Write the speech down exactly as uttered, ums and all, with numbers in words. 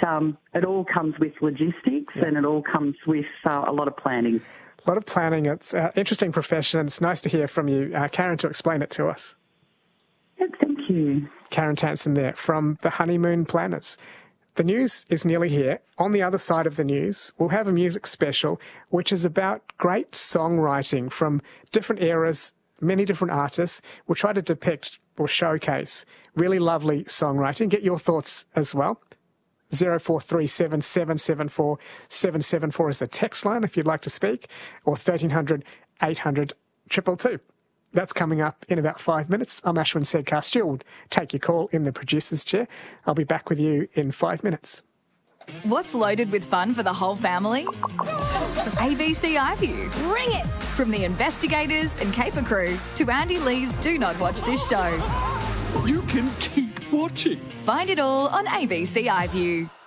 um, it all comes with logistics yeah. and it all comes with uh, a lot of planning. A lot of planning. It's an interesting profession, and it's nice to hear from you, uh, Karen, to explain it to us. Yeah, thank you. Karen Tanson there from the Honeymoon Planners. The news is nearly here. On the other side of the news, we'll have a music special, which is about great songwriting from different eras, many different artists. We'll try to depict or showcase really lovely songwriting. Get your thoughts as well. zero four three seven, seven seven four, seven seven four is the text line if you'd like to speak, or thirteen hundred, eight hundred, two two two. That's coming up in about five minutes. I'm Ashwin Sedkar. Stu will take your call in the producer's chair. I'll be back with you in five minutes. What's loaded with fun for the whole family? A B C iView. Bring it! From the investigators and caper crew to Andy Lee's Do Not Watch This Show. You can keep watching. Find it all on A B C iView.